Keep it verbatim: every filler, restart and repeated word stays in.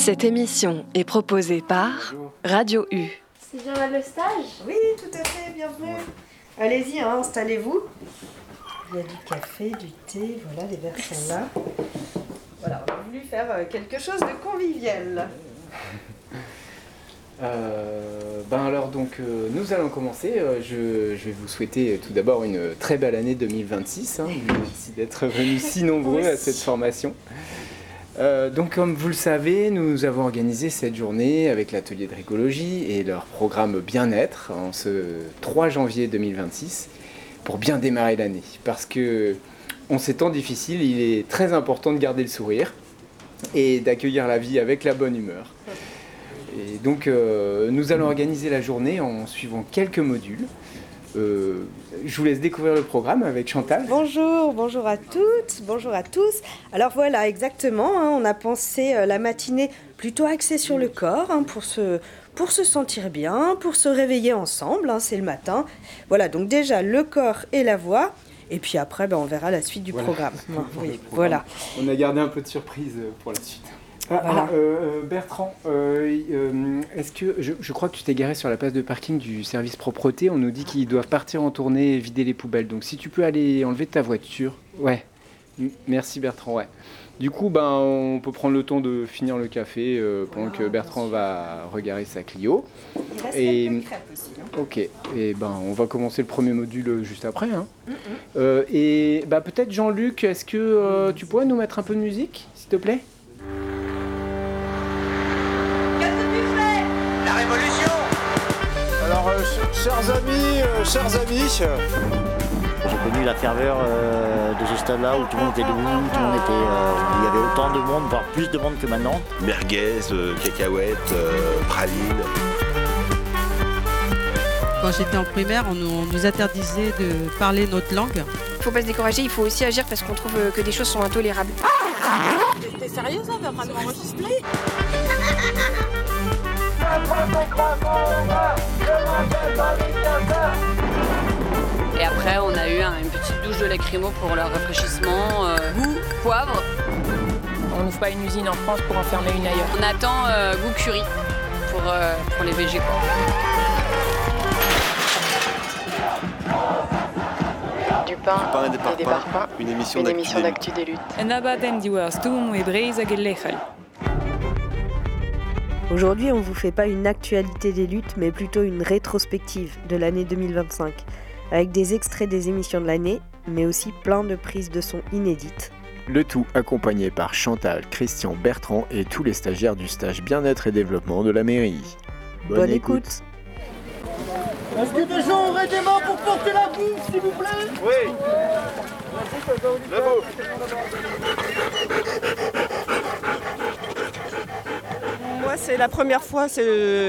Cette émission est proposée par Radio U. C'est bien là le stage ? Oui, tout à fait, bienvenue. Allez-y, hein, installez-vous. Il y a du café, du thé, voilà, les verres sont là. Voilà, on a voulu faire quelque chose de convivial. Euh, ben alors donc euh, nous allons commencer. Euh, je, je vais vous souhaiter euh, tout d'abord une très belle année deux mille vingt-six. Hein. Merci d'être venus si nombreux à cette formation. Euh, donc comme vous le savez, nous avons organisé cette journée avec l'atelier d'écologie et leur programme bien-être en ce trois janvier deux mille vingt-six pour bien démarrer l'année. Parce que en ces temps difficiles, il est très important de garder le sourire et d'accueillir la vie avec la bonne humeur. Et donc euh, nous allons organiser la journée en suivant quelques modules. Euh, je vous laisse découvrir le programme avec Chantal. Bonjour, bonjour à toutes, bonjour à tous. Alors voilà, exactement, hein, on a pensé euh, la matinée plutôt axée sur le corps, hein, pour, se, pour se sentir bien, pour se réveiller ensemble, hein, c'est le matin. Voilà, donc déjà le corps et la voix. Et puis après, ben, on verra la suite du voilà. programme. Pour oui, le programme. Voilà. On a gardé un peu de surprise pour la suite. Ah, Voilà. ah, euh, Bertrand, euh, euh, est-ce que je, je crois que tu t'es garé sur la place de parking du service propreté. On nous dit qu'ils doivent partir en tournée et vider les poubelles. Donc si tu peux aller enlever ta voiture. Ouais. M- Merci Bertrand. Ouais. Du coup, ben on peut prendre le temps de finir le café euh, pendant Voilà, que Bertrand va regarer sa Clio. Il reste Et- quelques crêpes aussi. Hein. Ok. Et ben on va commencer le premier module juste après. Hein. Mm-mm. Euh, et bah peut-être Jean-Luc, est-ce que euh, tu pourrais nous mettre un peu de musique, s'il te plaît? La révolution. Alors, euh, ch- chers amis, euh, chers amis, J'ai connu la ferveur euh, de ce stade-là où tout le monde était debout, tout le monde était, euh, il y avait autant de monde, voire plus de monde que maintenant. Merguez, euh, cacahuètes, euh, pralines. Quand j'étais en primaire, on nous, on nous interdisait de parler notre langue. Il faut pas se décourager, il faut aussi agir parce qu'on trouve que des choses sont intolérables. T'es sérieuse, hein, t'es en train de m'enregistrer ? Et après, on a eu un- une petite douche de lacrymo pour leur rafraîchissement. Euh, goût, poivre. On n'ouvre pas une usine en France pour en fermer une ailleurs. On attend euh, goût curry pour, euh, pour les végés. quoi. Du pain, pain et des et des parpaings, parpaings, une émission une d'actu émission des d'actu des luttes. Aujourd'hui, on ne vous fait pas une actualité des luttes, mais plutôt une rétrospective de l'année deux mille vingt-cinq, avec des extraits des émissions de l'année, mais aussi plein de prises de son inédites. Le tout accompagné par Chantal, Christian, Bertrand et tous les stagiaires du stage bien-être et développement de la mairie. Bonne, Bonne écoute. est-ce que des gens auraient des mains pour porter la bouffe, s'il vous plaît? Oui. La bouffe. Moi, c'est la première fois, c'est